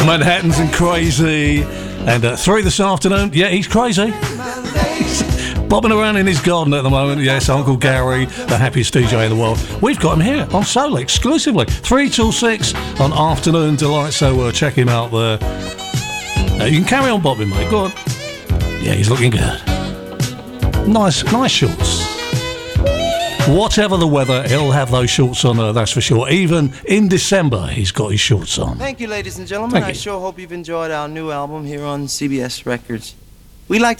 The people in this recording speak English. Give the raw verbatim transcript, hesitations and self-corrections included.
Manhattans and Crazy. And uh, three this afternoon. Yeah, he's crazy. Bobbing around in his garden at the moment. Yes, Uncle Gary, the happiest D J in the world. We've got him here on Soul exclusively. Three till six on Afternoon Delight. So uh, check him out there. Uh, you can carry on bobbing, mate. Go on. Yeah, he's looking good. Nice, nice shorts. Whatever the weather, he'll have those shorts on, uh, that's for sure. Even in December, he's got his shorts on. Thank you, ladies and gentlemen. Thank I you. sure hope you've enjoyed our new album here on C B S Records. We like to